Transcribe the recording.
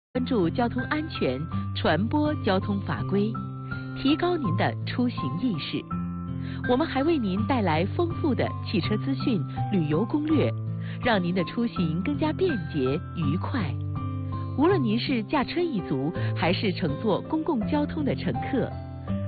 关注交通安全，传播交通法规，提高您的出行意识。我们还为您带来丰富的汽车资讯、旅游攻略，让您的出行更加便捷愉快。无论您是驾车一族，还是乘坐公共交通的乘客，